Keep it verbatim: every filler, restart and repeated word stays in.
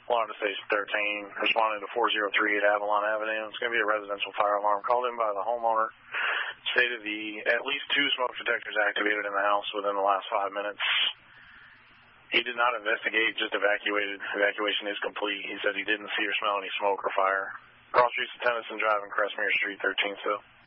Florida Station thirteen, responding to four zero three eight Avalon Avenue. It's going to be a residential fire alarm called in by the homeowner. Stated the at least two smoke detectors activated in the house within the last five minutes. He did not investigate, just evacuated. Evacuation is complete. He said he didn't see or smell any smoke or fire. Cross streets of Tennyson Drive and Crestmere Street, thirteen still.